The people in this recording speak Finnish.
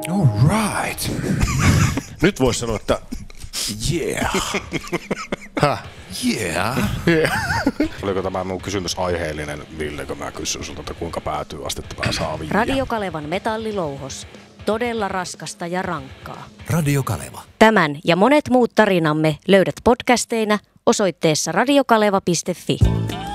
All right. Nyt voisi sanoa, että yeah. Yeah. Oliko tämä mun kysymys aiheellinen, Ville, kun mä kysyin sulta, että kuinka päätyy astetta mä saa viiä? Radio Kalevan metallilouhos. Todella raskasta ja rankkaa. Radio Kaleva. Tämän ja monet muut tarinamme löydät podcasteina osoitteessa radiokaleva.fi.